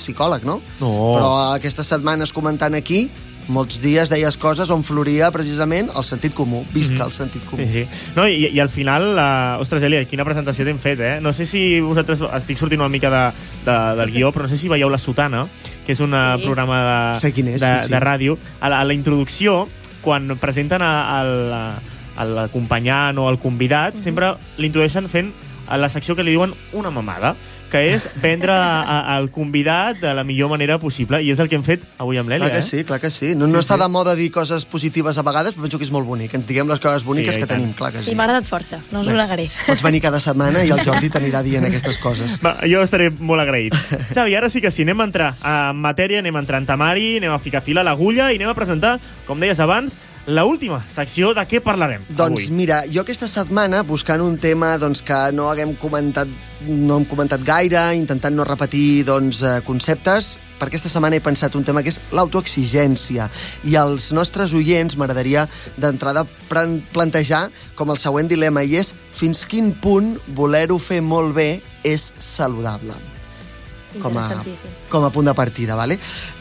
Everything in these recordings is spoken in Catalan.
psicòleg, no? No. Però aquestes setmanes comentant aquí, molts dies deies coses on floria precisament el sentit comú. Visca el sentit comú. Sí. No, i al final, ostres, Elia, quina presentació t'hem fet, eh? No sé si vosaltres... Estic sortint una mica del guió, però no sé si veieu La Sotana, que és un programa de ràdio. A la introducció, quan presenten l'acompanyant o el convidat, sempre l'introdueixen fent a la secció que li diuen una mamada, que és vendre al convidat de la millor manera possible, i és el que hem fet avui amb l'Èlia. Clar que sí. No està de moda dir coses positives a vegades, però penso que és molt bonic. Ens diguem les coses boniques que tenim, clar que sí. Sí, m'ha agradat força, no us ho negaré. Pots venir cada setmana i el Jordi t'anirà dient aquestes coses. Va, jo estaré molt agraït. Xavi, ara sí que sí, anem a entrar en matèria, anem a entrar en temari, anem a ficar fil a l'agulla i anem a presentar, com deies abans, l'última secció de què parlarem avui. Doncs mira, jo aquesta setmana, buscant un tema que no hem comentat gaire, intentant no repetir conceptes, per aquesta setmana he pensat un tema que és l'autoexigència. I als nostres oients m'agradaria d'entrada plantejar com el següent dilema, i és fins quin punt voler-ho fer molt bé és saludable. Com a punt de partida, vale?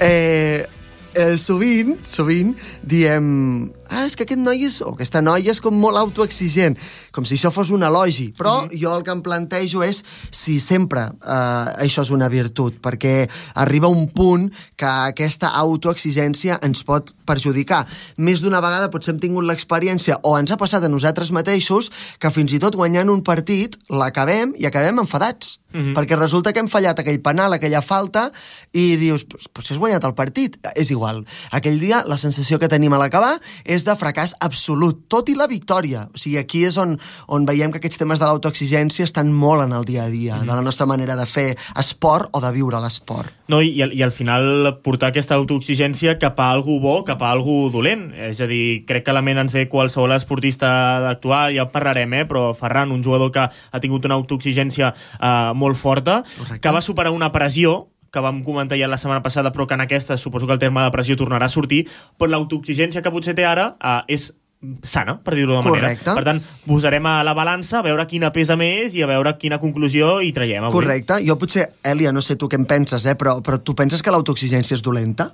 Sovint diem és que aquest noi o aquesta noia és com molt autoexigent, com si això fos un elogi, però jo el que em plantejo és si sempre això és una virtut, perquè arriba un punt que aquesta autoexigència ens pot perjudicar. Més d'una vegada potser hem tingut l'experiència, o ens ha passat a nosaltres mateixos, que fins i tot guanyant un partit l'acabem i acabem enfadats, perquè resulta que hem fallat aquell penal, aquella falta, i dius, però si has guanyat el partit, és igual. Aquell dia la sensació que tenim a l'acabar és de fracàs absolut, tot i la victòria. O sigui, aquí és on veiem que aquests temes de l'autoexigència estan molt en el dia a dia, de la nostra manera de fer esport o de viure l'esport. No, i al final portar aquesta autoexigència cap a algú bo, cap a algú dolent. És a dir, crec que a la ment ens ve qualsevol esportista d'actual, ja parlarem, però Ferran, un jugador que ha tingut una autoexigència molt forta, que va superar una pressió que vam comentar ja la setmana passada, però que en aquesta suposo que el terme de pressió tornarà a sortir, però l'autoexigència que potser té ara és sana, per dir-ho d'una manera. Per tant, posarem a la balança a veure quina pesa més i a veure quina conclusió hi traiem avui. Correcte. Jo potser, Èlia, no sé tu què en penses, però tu penses que l'autoexigència és dolenta?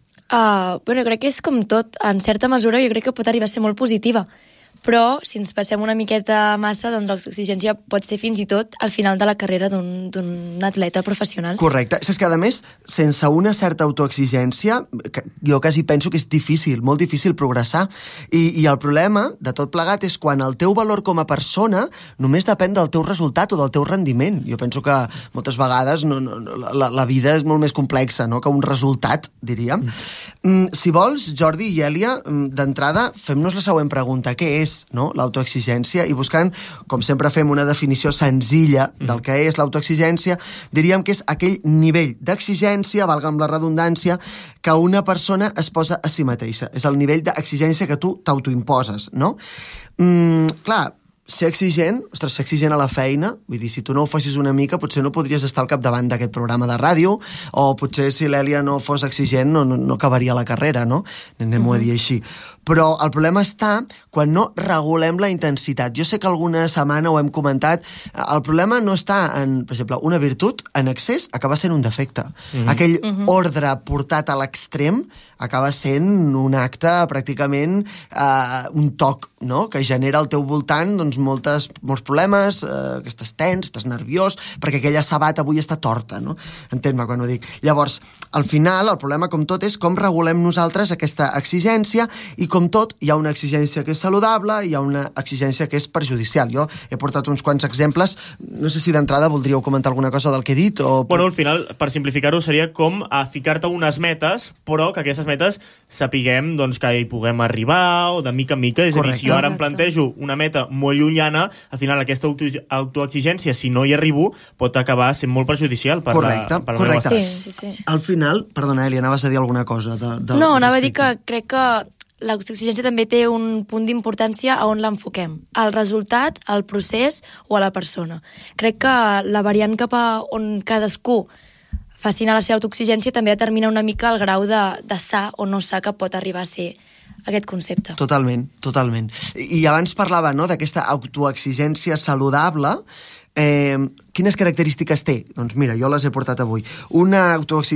Bueno, crec que és com tot. En certa mesura jo crec que pot arribar a ser molt positiva. Però, si ens passem una miqueta massa, doncs l'autoexigència pot ser fins i tot al final de la carrera d'un atleta professional. Correcte. És que, a més, sense una certa autoexigència, jo quasi penso que és difícil, molt difícil progressar. I el problema de tot plegat és quan el teu valor com a persona només depèn del teu resultat o del teu rendiment. Jo penso que moltes vegades la vida és molt més complexa, no?, que un resultat, diríem. Si vols, Jordi i Èlia, d'entrada, fem-nos la següent pregunta. Què és l'autoexigència? I buscant, com sempre fem, una definició senzilla del que és l'autoexigència, diríem que és aquell nivell d'exigència, valga amb la redundància, que una persona es posa a si mateixa. És el nivell d'exigència que tu t'autoimposes, no? Clar, ser exigent a la feina, vull dir, si tu no ho facis una mica, potser no podries estar al capdavant d'aquest programa de ràdio, o potser si l'Èlia no fos exigent no acabaria la carrera, no? Anem-ho a dir així. Però el problema està quan no regulem la intensitat. Jo sé que alguna setmana ho hem comentat, el problema no està en, per exemple, una virtut en excés acaba sent un defecte. Aquell ordre portat a l'extrem acaba sent un acte pràcticament un toc, no?, que genera al teu voltant molts problemes, que estàs tens, estàs nerviós, perquè aquella sabata avui està torta, no? Entén-me quan ho dic. Llavors, al final, el problema, com tot, és com regulem nosaltres aquesta exigència, i com tot, hi ha una exigència que és saludable i hi ha una exigència que és perjudicial. Jo he portat uns quants exemples, no sé si d'entrada voldríeu comentar alguna cosa del que he dit o... Bueno, al final, per simplificar-ho, seria com ficar-te unes metes, però que aquestes metes sapiguem que hi puguem arribar o de mica en mica. És a dir, si jo ara em plantejo una meta molt llunyana, al final aquesta autoexigència, si no hi arribo, pot acabar sent molt perjudicial per correcte. La meva estat. Sí. Al final, perdona, Èlia, anaves a dir alguna cosa? No, anava a dir que crec que l'autoexigència també té un punt d'importància a on l'enfoquem. Al resultat, al procés o a la persona. Crec que la variant cap a on cadascú faci anar la seva autoexigència també determina una mica el grau de sa o no sa que pot arribar a ser aquest concepte. Totalment. I abans parlava, no?, d'aquesta autoexigència saludable. Quines característiques té? Doncs mira, jo les he portat avui. Una autoexigència